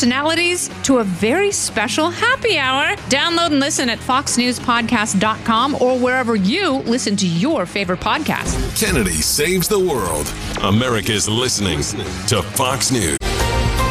personalities to a very special happy hour. Download and listen at foxnewspodcast.com or wherever you listen to your favorite podcast. Kennedy Saves the World. America's listening to Fox News.